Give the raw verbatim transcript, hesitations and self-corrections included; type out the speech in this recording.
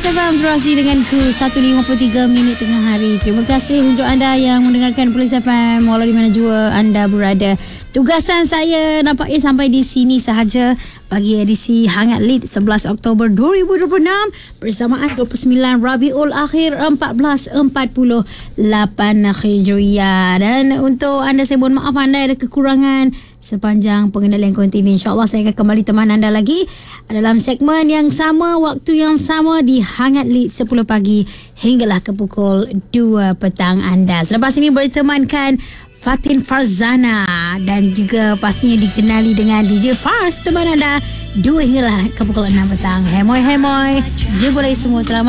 Police F M serasi denganku satu lima puluh tiga minit tengah hari. Terima kasih untuk anda yang mendengarkan Police F M walau di mana jua anda berada. Tugasan saya nampaknya sampai di sini sahaja bagi edisi Hangat Lead sebelas Oktober dua ribu dua puluh enam bersamaan dua puluh sembilan Rabiul Akhir seribu empat ratus empat puluh lapan Hijriah. Dan untuk anda saya mohon maaf anda ada kekurangan sepanjang pengendalian kontinu. InsyaAllah saya akan kembali teman anda lagi dalam segmen yang sama, waktu yang sama di Hangat Lead sepuluh pagi hinggalah ke pukul dua petang anda. Selepas ini bertemankan Fatin Farzana dan juga pastinya dikenali dengan D J Fars teman anda dua hinggalah ke pukul enam petang. Hemoy hemoy. Jumpa lagi semua. Selamat